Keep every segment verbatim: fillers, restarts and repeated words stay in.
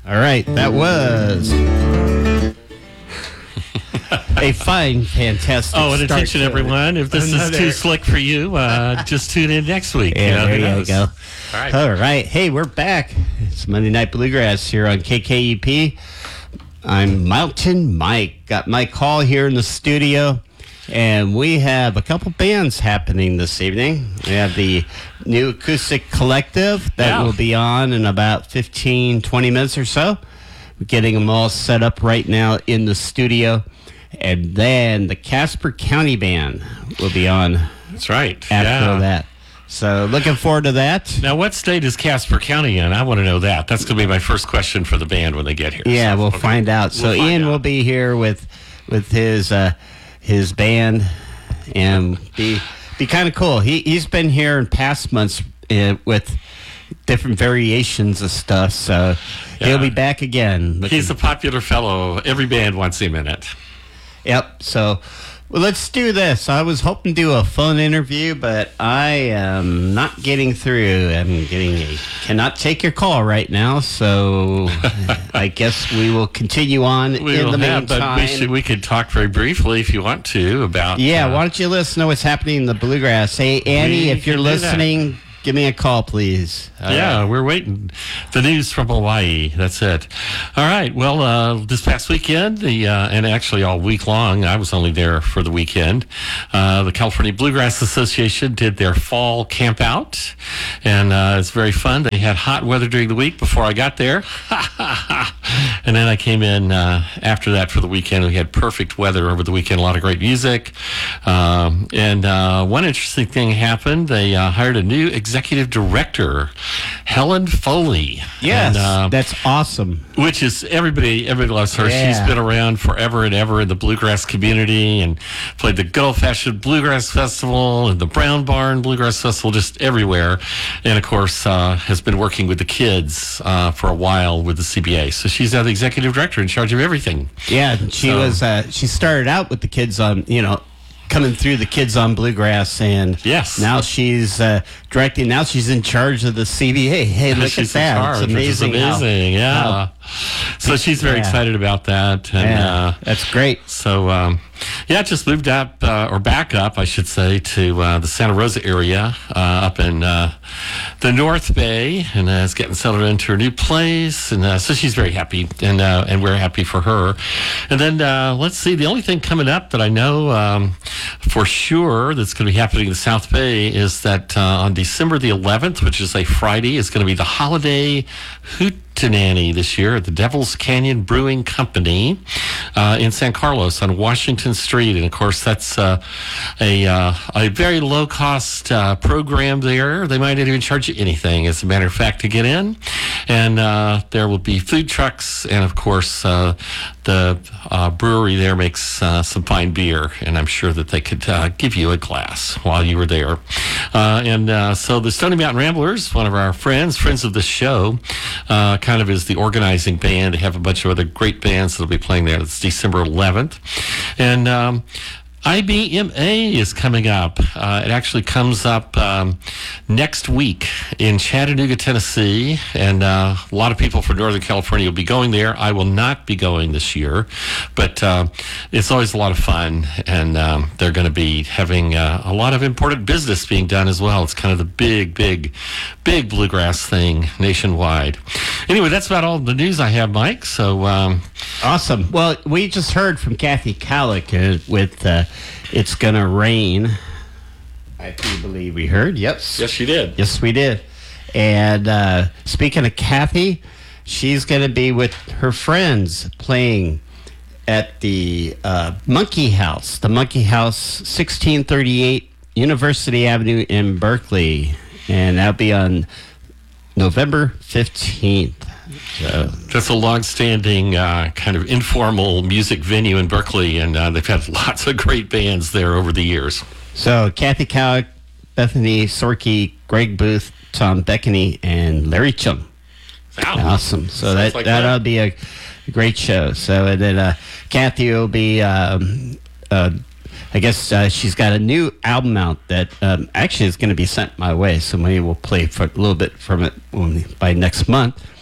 All right, that was a fine, fantastic Oh, and start attention, to everyone. If this another- is too slick for you, uh, just tune in next week. Yeah, you know, there who you knows? go. All right. All right. Hey, we're back. It's Monday Night Bluegrass here on K K E P. I'm Mountain Mike. Got Mike Hall here in the studio. And we have a couple bands happening this evening. We have the New Acoustic Collective that Yeah. will be on in about fifteen, twenty minutes or so. We're getting them all set up right now in the studio. And then the Casper County Band will be on That's right. after yeah. that. So looking forward to that. Now, what state is Casper County in? I want to know that. That's going to be my first question for the band when they get here. Yeah, So, we'll okay. find out. So We'll find Ian out. will be here with with his uh, his band and be be kind of cool. He he's been here in past months uh, with different variations of stuff. So he'll Yeah. be back again. Looking- He's a popular fellow. Every band wants him in it. Yep. So, well, let's do this. I was hoping to do a phone interview, but I am not getting through. I'm getting a cannot take your call right now. So, I guess we will continue on We in will the have, but meantime. we, should, we could talk very briefly if you want to about. yeah. uh, Why don't you let us know what's happening in the bluegrass? Hey, Annie, We if you're can do that. listening, give me a call, please. All yeah, right. we're waiting. The news from Hawaii. That's it. All right. Well, uh, this past weekend, the uh, and actually all week long, I was only there for the weekend. Uh, the California Bluegrass Association did their fall camp out, and uh, it's very fun. They had hot weather during the week before I got there, and then I came in uh, after that for the weekend. We had perfect weather over the weekend. A lot of great music, um, and uh, one interesting thing happened. They uh, hired a new executive director, Helen Foley. Yes, And, uh, that's awesome. which is everybody everybody loves her. Yeah. She's been around forever and ever in the bluegrass community and played the Good Old Fashioned Bluegrass Festival and the Brown Barn Bluegrass Festival, just everywhere. And of course, uh, has been working with the kids uh, for a while with the C B A. So she's now the executive director in charge of everything. Yeah, she So- was. Uh, she started out with the kids on, you know, coming through the kids on bluegrass, and Yes. now she's uh, directing. Now she's in charge of the C B A. Hey, look She's at in that! charge, It's which is amazing. how- amazing. yeah. how- so she's very Yeah. excited about that. And, yeah, uh, that's great. So, um, yeah, just moved up, uh, or back up, I should say, to uh, the Santa Rosa area, uh, up in uh, the North Bay, and uh, is getting settled into her new place. And uh, so she's very happy, and uh, and we're happy for her. And then, uh, let's see, the only thing coming up that I know um, for sure that's going to be happening in the South Bay is that uh, on December the eleventh, which is a Friday, is going to be the holiday hootenanny this year at the Devil's Canyon Brewing Company uh, in San Carlos on Washington Street. And of course, that's uh, a uh, a very low cost uh, program there. They might not even charge you anything, as a matter of fact, to get in. And uh, there will be food trucks, and of course, uh, the uh, brewery there makes uh, some fine beer, and I'm sure that they could uh, give you a glass while you were there. Uh, and uh, so the Stony Mountain Ramblers, one of our friends, friends of the show, uh, kind of is the organizing band. They have a bunch of other great bands that'll be playing there. It's December eleventh. And um, I B M A is coming up. Uh, it actually comes up um, next week in Chattanooga, Tennessee, and uh, a lot of people from Northern California will be going there. I will not be going this year, but uh, it's always a lot of fun, and um, they're going to be having uh, a lot of important business being done as well. It's kind of the big, big, big bluegrass thing nationwide. Anyway, that's about all the news I have, Mike. So, um, Awesome. Well, we just heard from Kathy Calick uh, with uh, "It's Gonna Rain." I do believe we heard. Yep. yes, you did. Yes, we did. And uh, speaking of Kathy, she's going to be with her friends playing at the uh, Monkey House, the Monkey House, sixteen thirty-eight University Avenue in Berkeley. And that'll be on November fifteenth. So, That's a long-standing uh, kind of informal music venue in Berkeley, and uh, they've had lots of great bands there over the years. so Kathy Calick, Bethany Sorky, Greg Booth, Tom Beckany, and Larry Chung. Wow. Awesome. So Sounds that like that'll fun. be a great show. So and then uh, Kathy will be. Um, uh, I guess uh, she's got a new album out that um, actually is going to be sent my way. So maybe we'll play for a little bit from it when we- by next month.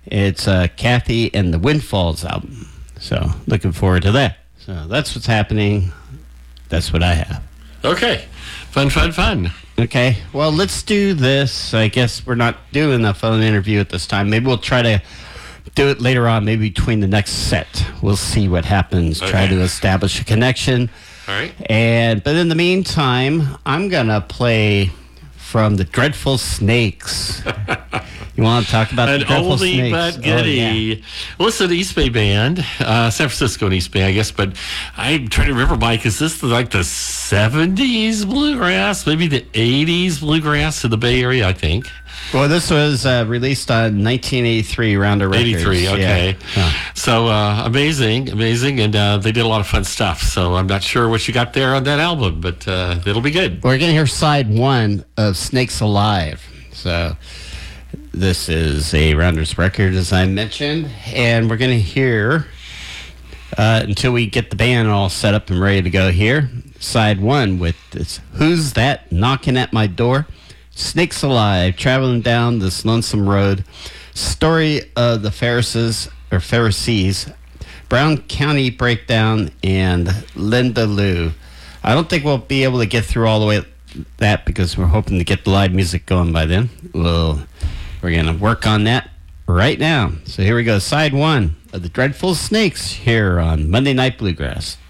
It's uh, Kathy and the Windfalls album. So looking forward to that. So that's what's happening. That's what I have. Okay. Fun, fun, fun. Okay. Well, let's do this. I guess we're not doing a phone interview at this time. Maybe we'll try to do it later on, maybe between the next set. We'll see what happens. Okay. Try to establish a connection. All right. And but in the meantime, I'm gonna play from the Dreadful Snakes. You want to talk about An the Dreadful oldie Snakes? but goodie. Oh, yeah. Well, it's an East Bay band, uh, San Francisco and East Bay, I guess. But I'm trying to remember, Mike, is this the, like the seventies bluegrass, maybe the eighties bluegrass in the Bay Area? I think. Well, this was uh, released on nineteen eighty-three, Rounder Records. eighty-three, okay. Yeah. Huh. So uh, amazing, amazing, and uh, they did a lot of fun stuff. So I'm not sure what you got there on that album, but uh, it'll be good. We're going to hear side one of Snakes Alive. So this is a Rounders record, as I mentioned, and we're going to hear, uh, until we get the band all set up and ready to go here, side one with this Who's That Knocking at My Door? Snakes Alive, traveling down this lonesome road. Story of the Pharisees, or Pharisees, Brown County Breakdown, and Linda Lou. I don't think we'll be able to get through all the way that because we're hoping to get the live music going by then. We'll, we're going to work on that right now. So here we go, side one of the Dreadful Snakes here on Monday Night Bluegrass.